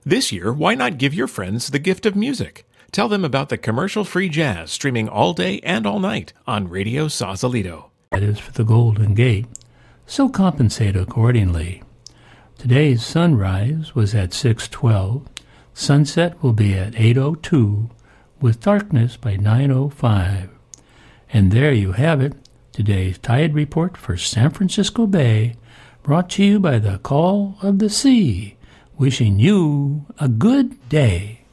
This year, why not give your friends the gift of music? Tell them about the commercial-free jazz streaming all day and all night on Radio Sausalito. That is for the Golden Gate, so compensate accordingly. Today's sunrise was at 6:12. Sunset will be at 8:02, with darkness by 9:05. And there you have it, today's Tide Report for San Francisco Bay, brought to you by the Call of the Sea, wishing you a good day.